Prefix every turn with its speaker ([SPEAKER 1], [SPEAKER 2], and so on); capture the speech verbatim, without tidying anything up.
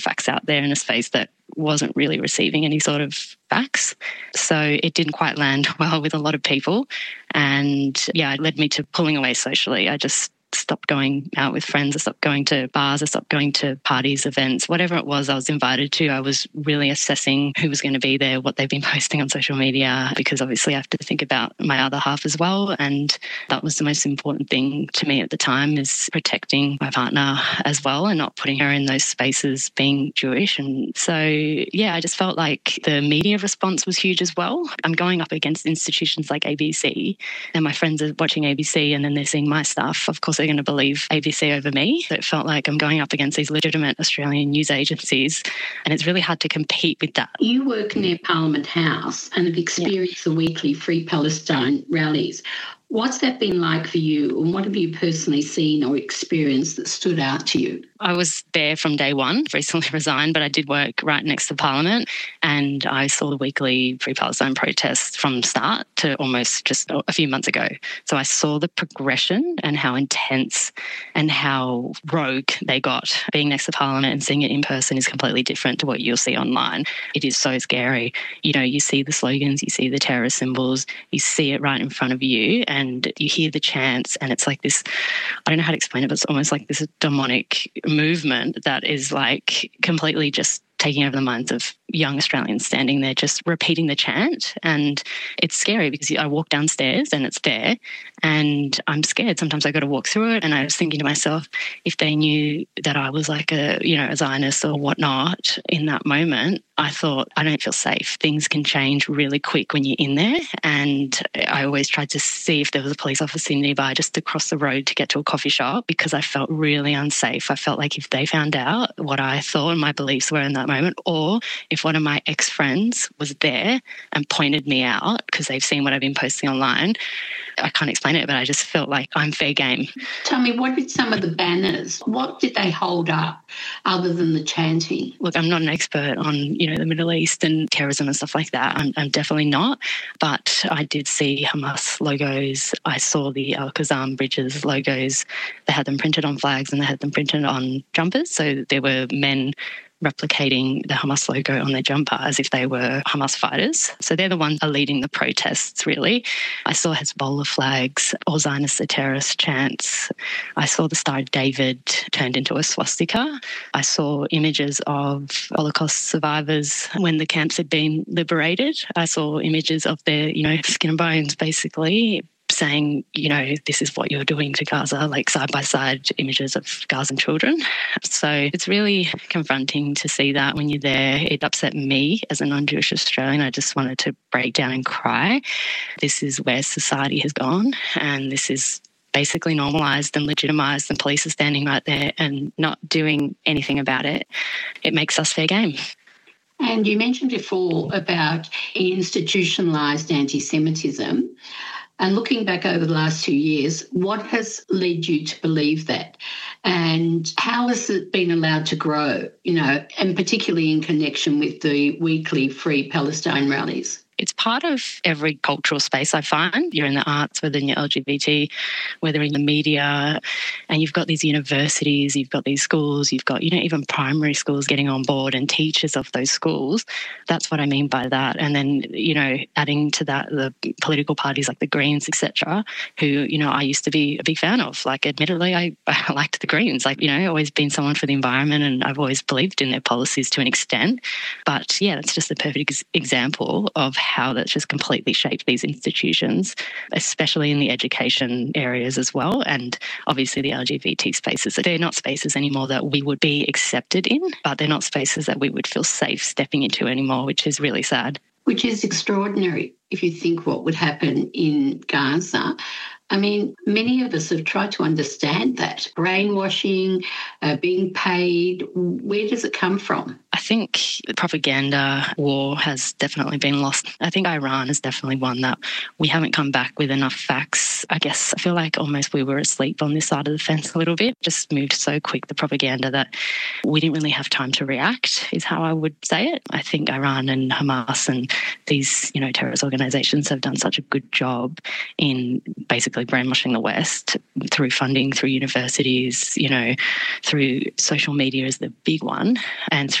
[SPEAKER 1] facts out there in a space that wasn't really receiving any sort of facts. So it didn't quite land well with a lot of people. And yeah, it led me to pulling away socially. I just stopped going out with friends. I stopped going to bars. I stopped going to parties, events, whatever it was I was invited to. I was really assessing who was going to be there, what they've been posting on social media, because obviously I have to think about my other half as well. And that was the most important thing to me at the time, is protecting my partner as well and not putting her in those spaces being Jewish. And so, yeah, I just felt like the media response was huge as well. I'm going up against institutions like A B C, and my friends are watching A B C and then they're seeing my stuff. Of course, they're going to believe A B C over me. So it felt like I'm going up against these legitimate Australian news agencies, and it's really hard to compete with that.
[SPEAKER 2] You work near Parliament House and have experienced yeah. the weekly Free Palestine rallies. What's that been like for you, and what have you personally seen or experienced that stood out to you?
[SPEAKER 1] I was there from day one, recently resigned, but I did work right next to Parliament, and I saw the weekly Free Palestine protests from start to almost just a few months ago. So I saw the progression and how intense and how rogue they got. Being next to Parliament and seeing it in person is completely different to what you'll see online. It is so scary. You know, you see the slogans, you see the terror symbols, you see it right in front of you, and and you hear the chants, and it's like this, I don't know how to explain it, but it's almost like this demonic movement that is like completely just taking over the minds of young Australians standing there just repeating the chant. And it's scary because I walk downstairs and it's there and I'm scared. Sometimes I got to walk through it, and I was thinking to myself, if they knew that I was like a, you know, a Zionist or whatnot in that moment, I thought, I don't feel safe. Things can change really quick when you're in there. And I always tried to see if there was a police officer nearby just to cross the road to get to a coffee shop, because I felt really unsafe. I felt like if they found out what I thought and my beliefs were in that moment, or if one of my ex-friends was there and pointed me out because they've seen what I've been posting online, I can't explain it, but I just felt like I'm fair game.
[SPEAKER 2] Tell me, what did some of the banners, what did they hold up other than the chanting?
[SPEAKER 1] Look, I'm not an expert on, you know, the Middle East and terrorism and stuff like that. I'm, I'm definitely not. But I did see Hamas logos. I saw the Al-Qassam Bridges logos. They had them printed on flags and they had them printed on jumpers. So there were men replicating the Hamas logo on their jumper as if they were Hamas fighters. So they're the ones that are leading the protests, really. I saw Hezbollah flags, all Zionists are terrorist chants. I saw the Star of David turned into a swastika. I saw images of Holocaust survivors when the camps had been liberated. I saw images of their, you know, skin and bones, basically, saying, you know, this is what you're doing to Gaza, like side-by-side images of Gazan children. So it's really confronting to see that when you're there. It upset me as a non-Jewish Australian. I just wanted to break down and cry. This is where society has gone, and this is basically normalised and legitimised, and police are standing right there and not doing anything about it. It makes us fair game.
[SPEAKER 2] And you mentioned before about institutionalised anti-Semitism. And looking back over the last two years, what has led you to believe that? And how has it been allowed to grow, you know, and particularly in connection with the weekly Free Palestine rallies?
[SPEAKER 1] It's part of every cultural space, I find. You're in the arts, whether in your L G B T, whether in the media, and you've got these universities, you've got these schools, you've got, you know, even primary schools getting on board and teachers of those schools. That's what I mean by that. And then, you know, adding to that the political parties like the Greens, et cetera, who, you know, I used to be a big fan of. Like, admittedly, I, I liked the Greens. Like, you know, always been someone for the environment, and I've always believed in their policies to an extent. But, yeah, that's just a perfect ex- example of how that's just completely shaped these institutions, especially in the education areas as well. And obviously the L G B T spaces, they're not spaces anymore that we would be accepted in, but they're not spaces that we would feel safe stepping into anymore, which is really sad.
[SPEAKER 2] Which is extraordinary if you think what would happen in Gaza. I mean, many of us have tried to understand that. Brainwashing, uh, being paid, where does it come from?
[SPEAKER 1] I think the propaganda war has definitely been lost. I think Iran is definitely one that we haven't come back with enough facts. I guess I feel like almost we were asleep on this side of the fence a little bit. Just moved so quick, the propaganda, that we didn't really have time to react, is how I would say it. I think Iran and Hamas and these, you know, terrorist organisations have done such a good job in basically brainwashing the West through funding, through universities, you know, through social media is the big one, and